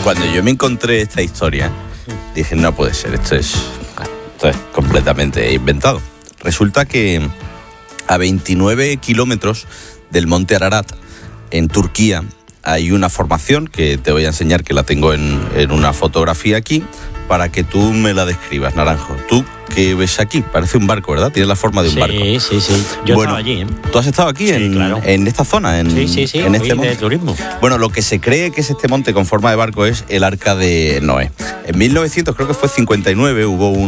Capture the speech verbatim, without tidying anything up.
cuando yo me encontré esta historia, dije, no puede ser, esto es, esto es completamente inventado. Resulta que a veintinueve kilómetros del monte Ararat, en Turquía, hay una formación que te voy a enseñar, que la tengo en, en una fotografía aquí, para que tú me la describas, Naranjo. ¿Tú qué ves aquí? Parece un barco, ¿verdad? Tiene la forma de un sí, barco. Sí, sí, sí. Yo bueno, estaba allí, ¿eh? ¿Tú has estado aquí sí, en, claro. en esta zona? En, sí, sí, sí. En este monte de turismo. Bueno, lo que se cree que es este monte con forma de barco es el Arca de Noé. En mil novecientos, creo que fue cincuenta y nueve, hubo un